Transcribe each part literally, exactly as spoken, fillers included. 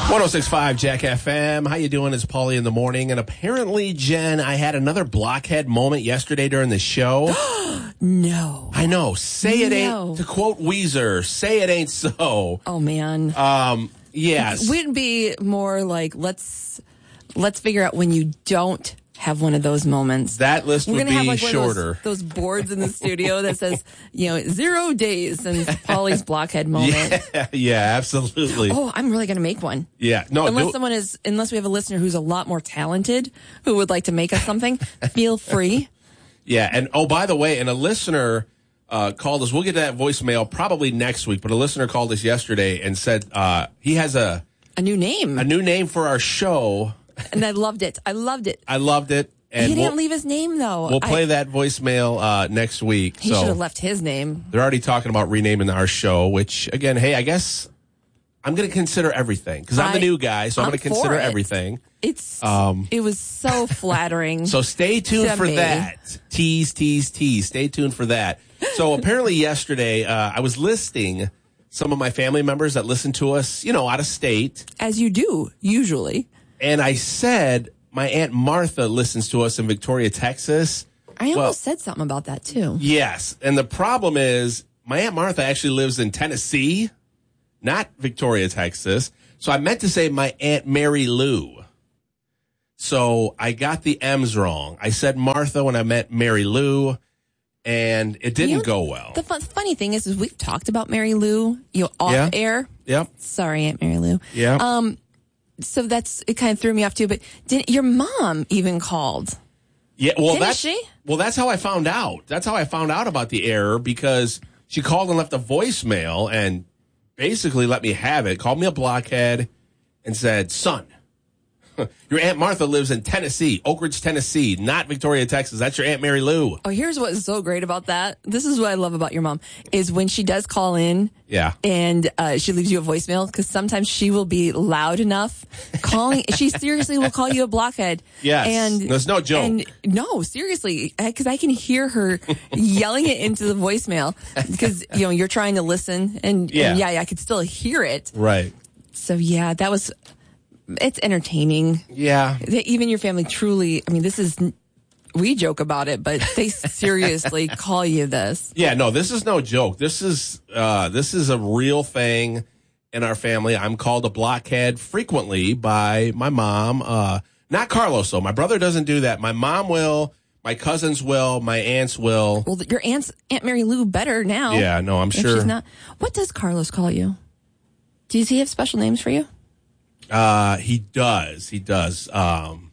one oh six point five Jack F M. How you doing? It's Paulie in the morning. And apparently, Jen, I had another blockhead moment yesterday during the show. No. I know. Say it No. ain't, to quote Weezer, say it ain't so. Oh, man. Um, yes. Wouldn't be more like, let's let's figure out when you don't have one of those moments. That list We're would gonna be have like one shorter. of those, those boards in the studio that says, you know, zero days and Paulie's blockhead moment. Yeah, yeah, absolutely. Oh, I'm really going to make one. Yeah. No, Unless do- someone is, unless we have a listener who's a lot more talented who would like to make us something, feel free. Yeah, and oh, by the way, and a listener uh, called us. We'll get to that voicemail probably next week, but a listener called us yesterday and said uh, he has a A new name. a new name for our show. And I loved it. I loved it. I loved it. And he didn't we'll, leave his name, though. we'll play I, that voicemail uh, next week. He so should have left his name. they're already talking about renaming our show, which, again, hey, I guess I'm going to consider everything because I'm the I- new guy, so I'm, I'm going to consider for it. everything. It's Um, it was so flattering. So stay tuned to for me. that. Tease, tease, tease. Stay tuned for that. So apparently yesterday, uh, I was listing some of my family members that listen to us, you know, out of state. As you do, usually. And I said my Aunt Martha listens to us in Victoria, Texas. I almost Well- said something about that, too. Yes. And the problem is my Aunt Martha actually lives in Tennessee, not Victoria, Texas. So I meant to say my Aunt Mary Lou. So I got the M's wrong. I said Martha when I meant Mary Lou, and it didn't You know, go well. The fun, funny thing is, is we've talked about Mary Lou, you know, off Yeah. air. Yep. Sorry, Aunt Mary Lou. Yeah. Um, so that's, it kind of threw me off, too. But did your mom even called? Yeah, well, Didn't that's she? well, that's how I found out. That's how I found out about the error because she called and left a voicemail and basically let me have it. Called me a blockhead and said, "Son, your Aunt Martha lives in Tennessee, Oak Ridge, Tennessee, not Victoria, Texas. That's your Aunt Mary Lou." Oh, here's what's so great about that. This is what I love about your mom, is when she does call in Yeah. and uh, she leaves you a voicemail, because sometimes she will be loud enough calling. She seriously will call you a blockhead. Yes. And That's no joke. And no, seriously, because I can hear her yelling it into the voicemail because, you know, you're trying to listen and Yeah. and yeah, I could still hear it. Right. So yeah, that was, it's entertaining. Yeah. That even your family truly, I mean, this is, we joke about it, but they seriously call you this. Yeah, no, this is no joke. This is uh, this is a real thing in our family. I'm called a blockhead frequently by my mom. Uh, not Carlos, though. My brother doesn't do that. My mom will. My cousins will. My aunts will. Well, your aunt's Aunt Mary Lou better now. Yeah, no, I'm if sure. She's not. What does Carlos call you? Does he have special names for you? Uh, he does. He does. Um,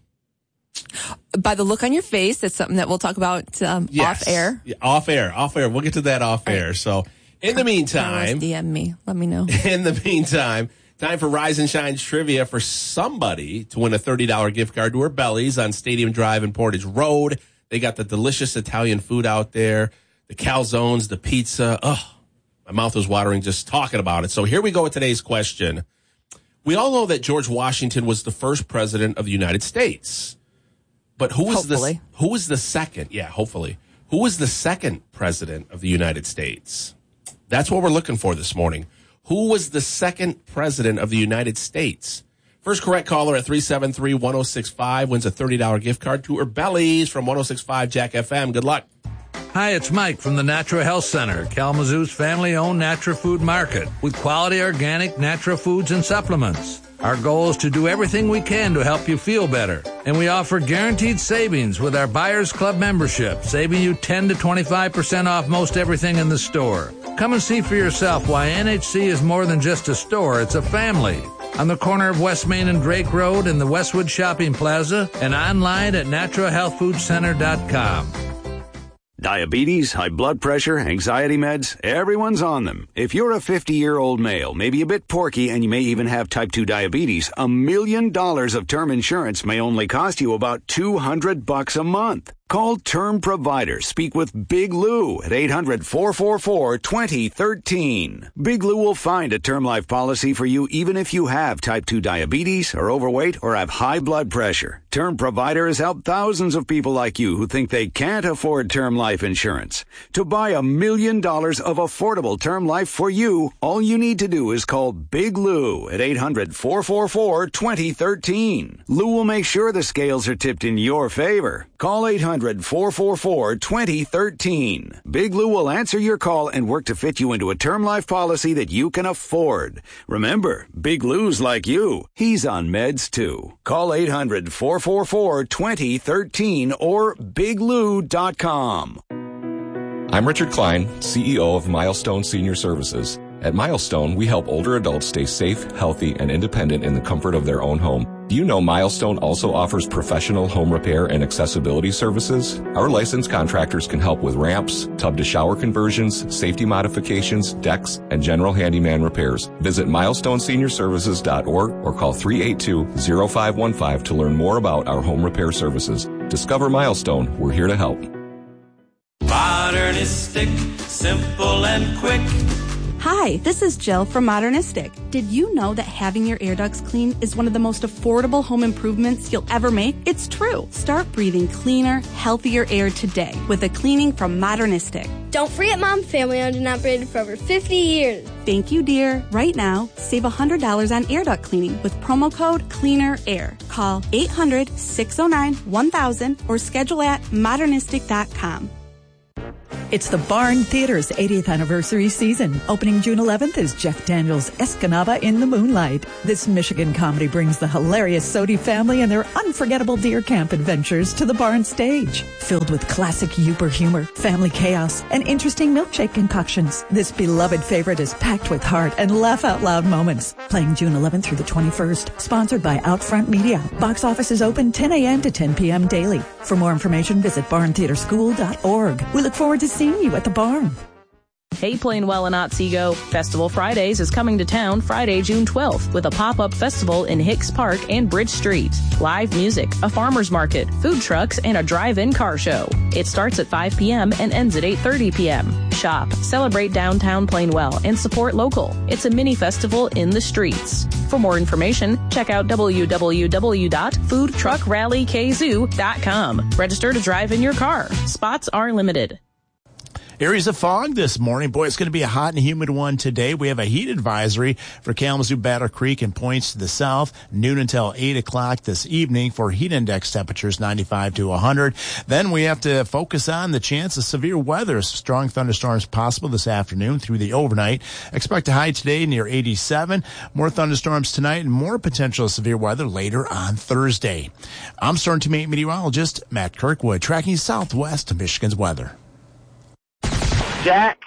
By the look on your face, that's something that we'll talk about um, yes. off air. Yeah, off air. Off air. We'll get to that off air. So, in the meantime, Carlos, D M me. Let me know. in the meantime, time for Rise and Shine's trivia for somebody to win a thirty dollars gift card to her Bellies on Stadium Drive in Portage Road. They got the delicious Italian food out there, the calzones, the pizza. Oh, my mouth was watering just talking about it. So here we go with today's question. We all know that George Washington was the first president of the United States. But who was Hopefully. the who was the second? Yeah, hopefully. Who was the second president of the United States? That's what we're looking for this morning. Who was the second president of the United States? First correct caller at three seven three, one oh six five wins a thirty dollars gift card to her Bellies from one oh six point five Jack F M. Good luck. Hi, it's Mike from the Natural Health Center, Kalamazoo's family-owned natural food market with quality organic natural foods and supplements. Our goal is to do everything we can to help you feel better. And we offer guaranteed savings with our Buyers Club membership, saving you ten to twenty-five percent off most everything in the store. Come and see for yourself why N H C is more than just a store, it's a family. On the corner of West Main and Drake Road in the Westwood Shopping Plaza and online at natural health food center dot com. Diabetes, high blood pressure, anxiety meds, everyone's on them. If you're a fifty-year-old male, maybe a bit porky, and you may even have type two diabetes, a million dollars of term insurance may only cost you about two hundred bucks a month. Call Term Provider. Speak with Big Lou at eight hundred, four four four, two zero one three. Big Lou will find a term life policy for you even if you have type two diabetes, are overweight, or have high blood pressure. Term Provider has helped thousands of people like you who think they can't afford term life insurance. To buy a million dollars of affordable term life for you, all you need to do is call Big Lou at eight hundred, four four four, two zero one three. Lou will make sure the scales are tipped in your favor. Call eight hundred, four four four, two zero one three. Big Lou will answer your call and work to fit you into a term life policy that you can afford. Remember, Big Lou's like you. He's on meds too. Call eight hundred, four four four, two zero one three or big lou dot com. I'm Richard Klein, C E O of Milestone Senior Services. At Milestone, we help older adults stay safe, healthy, and independent in the comfort of their own home. Do you know Milestone also offers professional home repair and accessibility services? Our licensed contractors can help with ramps, tub-to-shower conversions, safety modifications, decks, and general handyman repairs. Visit milestone senior services dot org or call three eight two, zero five one five to learn more about our home repair services. Discover Milestone. We're here to help. Modernistic, simple and quick. Hi, this is Jill from Modernistic. Did you know that having your air ducts clean is one of the most affordable home improvements you'll ever make? It's true. Start breathing cleaner, healthier air today with a cleaning from Modernistic. Don't forget Mom, family owned and operated for over fifty years. Thank you, dear. Right now, save one hundred dollars on air duct cleaning with promo code CLEANERAIR. Call eight hundred, six oh nine, one thousand or schedule at modernistic dot com. It's the Barn Theater's eightieth anniversary season. Opening June eleventh is Jeff Daniels' Escanaba in the Moonlight. This Michigan comedy brings the hilarious Sodi family and their unforgettable deer camp adventures to the Barn stage. Filled with classic Uper humor, family chaos, and interesting milkshake concoctions, this beloved favorite is packed with heart and laugh-out-loud moments. Playing June eleventh through the twenty-first. Sponsored by Outfront Media. Box office is open ten a.m. to ten p.m. daily. For more information, visit barn theater school dot org. We look forward to seeing you at the barn. Hey, Plainwell and Otsego. Festival Fridays is coming to town Friday, June twelfth with a pop-up festival in Hicks Park and Bridge Street. Live music, a farmer's market, food trucks, and a drive-in car show. It starts at five p.m. and ends at eight thirty p.m. Shop, celebrate downtown Plainwell, and support local. It's a mini festival in the streets. For more information, check out w w w dot food truck rally k zoo dot com. Register to drive in your car. Spots are limited. Areas of fog this morning. Boy, it's going to be a hot and humid one today. We have a heat advisory for Kalamazoo, Battle Creek, and points to the south. Noon until eight o'clock this evening for heat index temperatures ninety-five to one hundred. Then we have to focus on the chance of severe weather. Strong thunderstorms possible this afternoon through the overnight. Expect a high today near eighty-seven. More thunderstorms tonight and more potential severe weather later on Thursday. I'm Storm Team eight meteorologist Matt Kirkwood, tracking southwest of Michigan's weather. Jack.